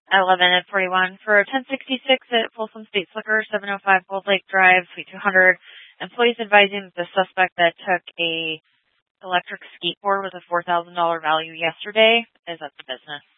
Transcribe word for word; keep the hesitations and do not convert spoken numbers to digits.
At eleven and forty-one for ten sixty-six at Folsom State Slicker, seven oh five Gold Lake Drive, Suite two hundred. Employees advising that the suspect that took a electric skateboard with a four thousand dollars value yesterday is at the business.